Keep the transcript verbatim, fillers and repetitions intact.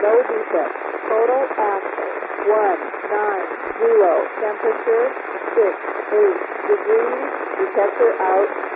no defects. Total axle one nine zero. Temperature six eight degrees. Detector out.